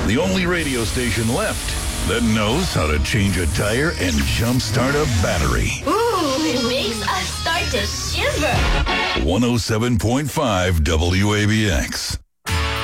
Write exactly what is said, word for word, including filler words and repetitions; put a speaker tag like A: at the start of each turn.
A: The only radio station left that knows how to change a tire and jumpstart a battery.
B: Ooh, it makes us start to shiver.
A: one oh seven point five W A B X.